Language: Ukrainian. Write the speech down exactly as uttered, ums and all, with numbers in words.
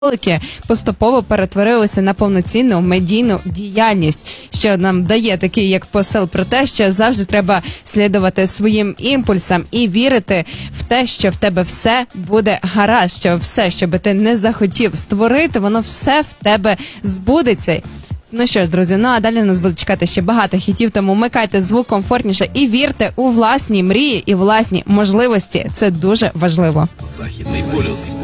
ролики поступово перетворилися на повноцінну медійну діяльність, що нам дає такий як посил про те, що завжди треба слідувати своїм імпульсам і вірити в те, що в тебе все буде гаразд, що все, що би ти не захотів створити, воно все в тебе збудеться. Ну що ж, друзі, ну а далі нас буде чекати ще багато хітів, тому вмикайте звук комфортніше і вірте у власні мрії і власні можливості. Це дуже важливо. Західний полюс.